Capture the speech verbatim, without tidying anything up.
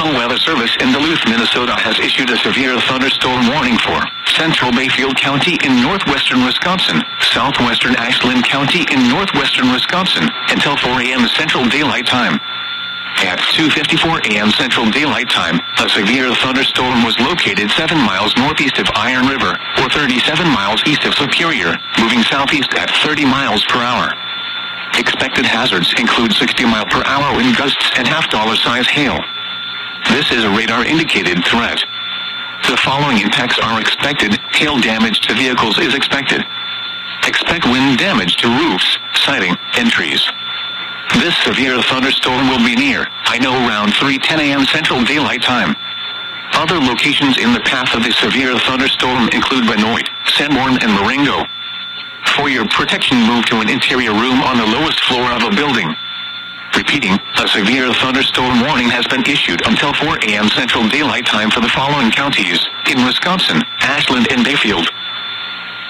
National Weather Service in Duluth, Minnesota has issued a severe thunderstorm warning for central Bayfield County in northwestern Wisconsin, southwestern Ashland County in northwestern Wisconsin, until four a.m. Central Daylight Time. At two fifty-four a.m. Central Daylight Time, a severe thunderstorm was located seven miles northeast of Iron River, or thirty-seven miles east of Superior, moving southeast at thirty miles per hour. Expected hazards include sixty mile per hour wind gusts and half-dollar size hail. This is a radar-indicated threat. The following impacts are expected. Hail damage to vehicles is expected. Expect wind damage to roofs, siding, and trees. This severe thunderstorm will be near I know around three ten a.m. Central Daylight Time. Other locations in the path of the severe thunderstorm include Benoit, Sanborn, and Marengo. For your protection, move to an interior room on the lowest floor of a building. Repeating, a severe thunderstorm warning has been issued until four a.m. Central Daylight Time for the following counties in Wisconsin, Ashland and Bayfield.